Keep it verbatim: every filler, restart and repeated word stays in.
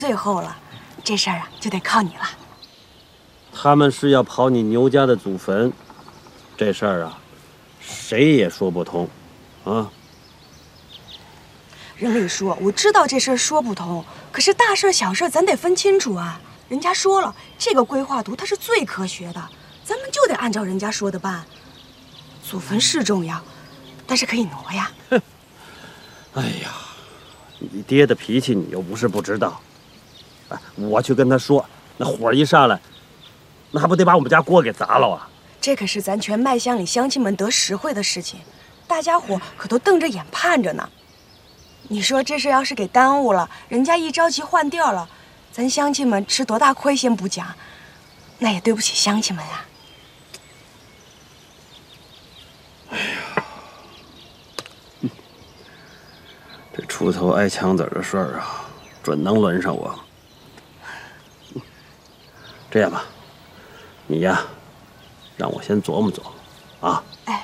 最后了，这事儿啊就得靠你了。 他们是要刨你牛家的祖坟，这事儿啊，谁也说不通，啊。 任丽叔，我知道这事儿说不通，可是大事小事咱得分清楚啊。人家说了，这个规划图它是最科学的，咱们就得按照人家说的办。祖坟是重要，但是可以挪呀。 哼，哎呀，你爹的脾气你又不是不知道。哎，我去跟他说，那火一上来，那还不得把我们家锅给砸了啊？ 这可是咱全麦乡里乡亲们得实惠的事情，大家伙可都瞪着眼盼着呢。你说这事要是给耽误了，人家一着急换地儿了，咱乡亲们吃多大亏先不讲，那也对不起乡亲们呀。 哎呀，嗯，这出头挨枪子的事儿啊，准能轮上我。这样吧，你呀，让我先琢磨琢磨，啊。 哎。